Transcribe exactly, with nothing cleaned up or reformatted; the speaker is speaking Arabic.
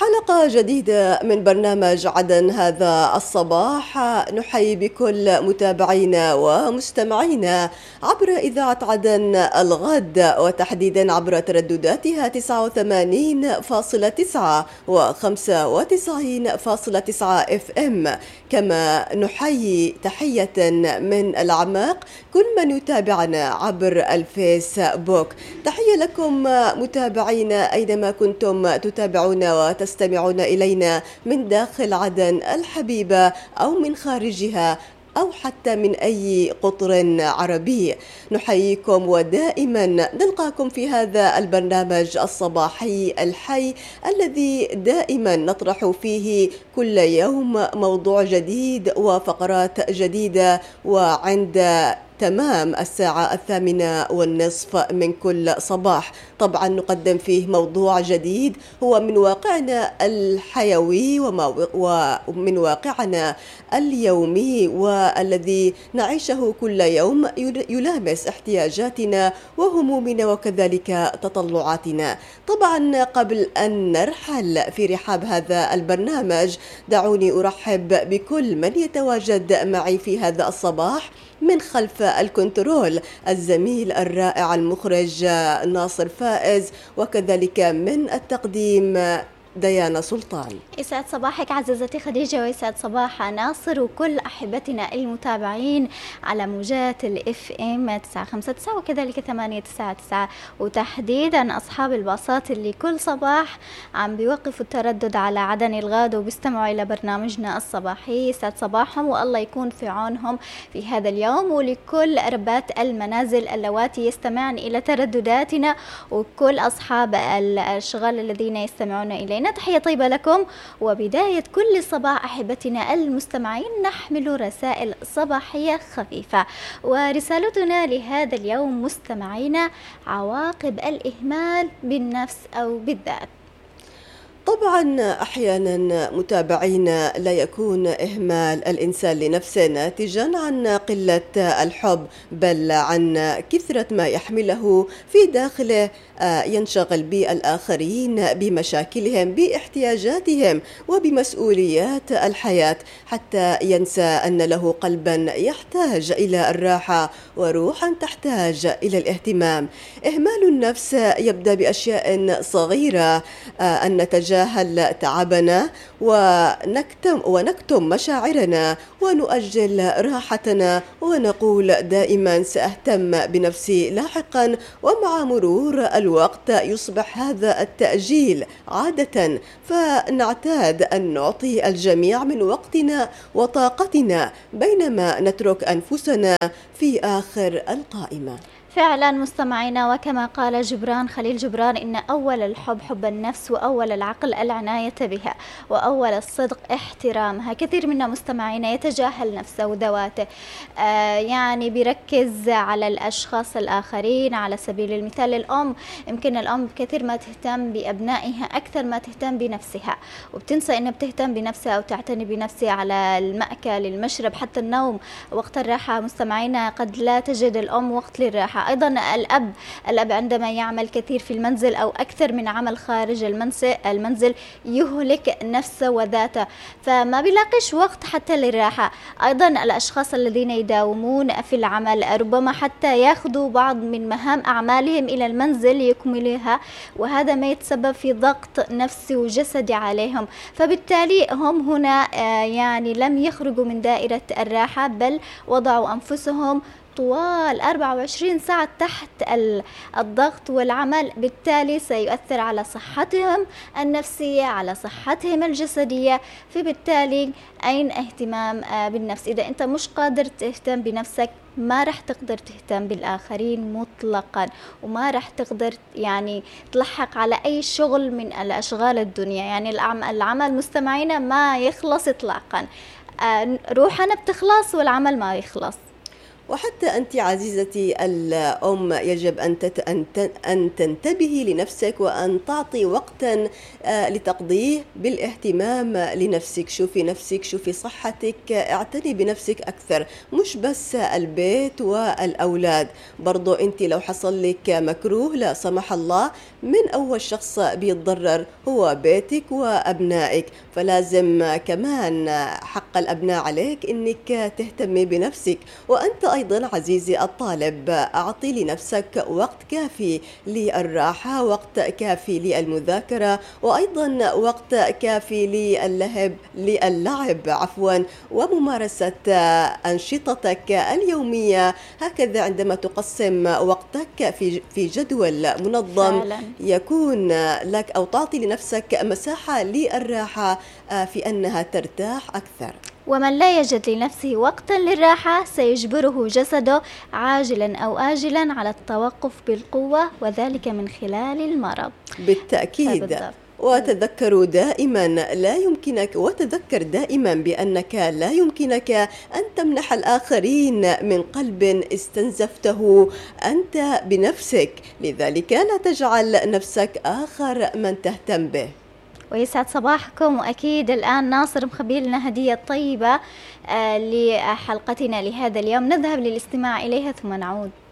حلقة جديدة من برنامج عدن هذا الصباح. نحيي بكل متابعينا ومستمعينا عبر إذاعة عدن الغد، وتحديدا عبر تردداتها تسعة وثمانين فاصلة تسعة و خمسة وتسعين فاصلة تسعة اف ام. كما نحيي تحية من الأعماق كل من يتابعنا عبر الفيسبوك. تحية لكم متابعينا أينما كنتم تتابعون وتستمعون إلينا من داخل عدن الحبيبة أو من خارجها أو حتى من أي قطر عربي. نحييكم ودائما نلقاكم في هذا البرنامج الصباحي الحي الذي دائما نطرح فيه كل يوم موضوع جديد وفقرات جديدة، وعند تمام الساعة الثامنة والنصف من كل صباح طبعا نقدم فيه موضوع جديد هو من واقعنا الحيوي ومن واقعنا اليومي، والذي نعيشه كل يوم يلامس احتياجاتنا وهمومنا وكذلك تطلعاتنا. طبعا قبل أن نرحل في رحاب هذا البرنامج دعوني أرحب بكل من يتواجد معي في هذا الصباح من خلف الكنترول، الزميل الرائع المخرج ناصر فائز، وكذلك من التقديم ديانا سلطان. يسعد صباحك عزيزتي خديجة، ويسعد صباح ناصر وكل أحبتنا المتابعين على موجات الاف ام تسعة خمسة تسعة وكذلك ثمانية تسعة تسعة، وتحديدا أصحاب الباصات اللي كل صباح عم بيوقفوا التردد على عدن الغاد وبيستمعوا إلى برنامجنا الصباحي. يسعد صباحهم والله يكون في عونهم في هذا اليوم، ولكل ربات المنازل اللواتي يستمعن إلى تردداتنا وكل أصحاب الأشغال الذين يستمعون إلينا. تحية طيبة لكم، وبداية كل صباح أحبتنا المستمعين نحمل رسائل صباحية خفيفة، ورسالتنا لهذا اليوم مستمعينا: عواقب الإهمال بالنفس أو بالذات. طبعا أحيانا متابعينا لا يكون إهمال الإنسان لنفسه ناتجا عن قلة الحب، بل عن كثرة ما يحمله في داخله، ينشغل بالآخرين بمشاكلهم باحتياجاتهم وبمسؤوليات الحياة، حتى ينسى أن له قلبا يحتاج إلى الراحة وروحا تحتاج إلى الاهتمام. إهمال النفس يبدأ بأشياء صغيرة، أن نتجاهل تعبنا ونكتم, ونكتم مشاعرنا ونؤجل راحتنا ونقول دائما سأهتم بنفسي لاحقا، ومع مرور الوقت يصبح هذا التأجيل عادة، فنعتاد أن نعطي الجميع من وقتنا وطاقتنا بينما نترك أنفسنا في آخر القائمة. فعلا مستمعينا، وكما قال جبران خليل جبران: إن أول الحب حب النفس، وأول العقل العناية بها، وأول الصدق احترامها. كثير منا مستمعينا يتجاهل نفسه وذواته، آه يعني بيركز على الأشخاص الآخرين. على سبيل المثال الأم، يمكن الأم كثير ما تهتم بأبنائها أكثر ما تهتم بنفسها، وبتنسى إنها بتهتم بنفسها أو تعتني بنفسها على المأكل، المشرب، حتى النوم، وقت الراحة. مستمعينا قد لا تجد الأم وقت للراحة. أيضا الأب الأب عندما يعمل كثير في المنزل أو أكثر من عمل خارج المنزل يهلك نفسه وذاته، فما بيلاقيش وقت حتى للراحة. أيضا الأشخاص الذين يداومون في العمل ربما حتى يأخذوا بعض من مهام أعمالهم إلى المنزل يكملوها، وهذا ما يتسبب في ضغط نفسي وجسدي عليهم، فبالتالي هم هنا يعني لم يخرجوا من دائرة الراحة، بل وضعوا أنفسهم طوال أربعة وعشرين ساعة تحت الضغط والعمل. بالتالي سيؤثر على صحتهم النفسية، على صحتهم الجسدية. فبالتالي أين اهتمام بالنفس؟ إذا أنت مش قادر تهتم بنفسك ما رح تقدر تهتم بالآخرين مطلقا، وما رح تقدر يعني تلحق على أي شغل من الأشغال الدنيا. يعني العمل مستمعينا ما يخلص إطلاقا، روحنا بتخلص والعمل ما يخلص. وحتى أنت عزيزتي الأم يجب أن تت... أن ت- أن تنتبهي لنفسك وأن تعطي وقتا آه، لتقضيه بالاهتمام لنفسك. شوفي نفسك، شوفي صحتك، اعتني بنفسك أكثر، مش بس البيت والأولاد. برضو أنت لو حصل لك مكروه لا سمح الله، من أول شخص بيتضرر هو بيتك وأبنائك، فلازم كمان حق الأبناء عليك أنك تهتمي بنفسك. وأنت أيضا عزيزي الطالب أعطي لنفسك وقت كافي للراحة، وقت كافي للمذاكرة، وأيضا وقت كافي للهب للعب عفوا وممارسة أنشطتك اليومية. هكذا عندما تقسم وقتك في في جدول منظم فعلا. يكون لك أو تعطي لنفسك مساحة للراحة في أنها ترتاح أكثر. ومن لا يجد لنفسه وقتا للراحة سيجبره جسده عاجلا أو آجلا على التوقف بالقوة، وذلك من خلال المرض. بالتأكيد. فبالضبط. وتذكروا دائما لا يمكنك وتذكر دائما بأنك لا يمكنك أن تمنح الآخرين من قلب استنزفته أنت بنفسك، لذلك لا تجعل نفسك آخر من تهتم به. ويسعد صباحكم. وأكيد الآن ناصر مخبي لنا هدية طيبة آه، لحلقتنا لهذا اليوم، نذهب للاستماع إليها ثم نعود.